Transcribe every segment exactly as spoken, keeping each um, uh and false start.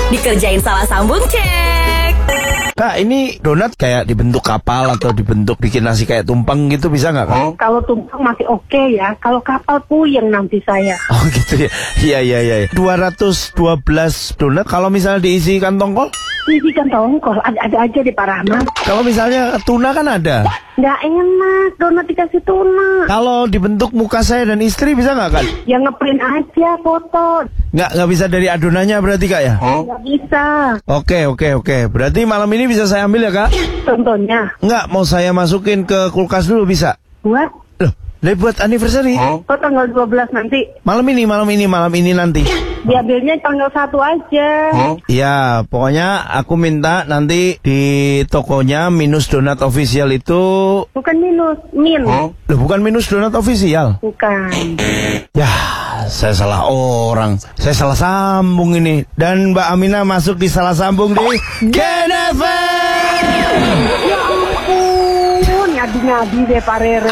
Dikerjain salah sambung cek. Kak, ini donat kayak dibentuk kapal atau dibentuk bikin nasi kayak tumpeng gitu bisa nggak, Kak? Kalau tumpeng masih oke ya. Kalau kapal puyeng nanti saya. Oh gitu ya. Iya iya iya. dua ratus dua belas donat kalau misalnya diisi kantong kol? Isi kan tongkol, ada-ada aja di Pak Rahmat. Kalau misalnya tuna kan ada. Nggak enak, donat dikasih tuna. Kalau dibentuk muka saya dan istri bisa nggak, Kak? Ya ngeprint aja foto. Nggak nggak bisa dari adonannya berarti, Kak ya? Nggak bisa. Oke oke oke. Berarti malam ini bisa saya ambil ya, Kak? Contohnya. Nggak, mau saya masukin ke kulkas dulu bisa? Buat? Loh, dari buat anniversary? Oh tanggal dua belas nanti. Malam ini, malam ini, malam ini nanti. Diambilnya tanggal satu aja. Iya, pokoknya aku minta nanti di tokonya Minus Donat Official itu. Bukan minus, min. Loh, bukan Minus Donat Official? Bukan. Ya, saya salah orang. Saya salah sambung ini. Dan Mbak Aminah masuk di salah sambung di Gen F M. Ya ampun, ngadi-ngadi deh Pak Rere.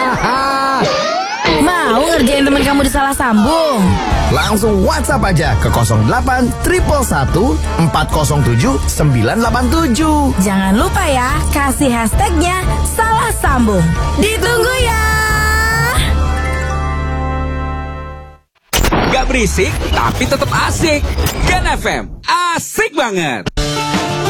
Mau ngerjain teman kamu di salah sambung? Langsung WhatsApp aja ke nol delapan satu satu empat nol tujuh sembilan delapan tujuh. Jangan lupa ya, kasih hashtagnya salah sambung. Ditunggu ya. Gak berisik, tapi tetap asik. Gen F M, asik banget.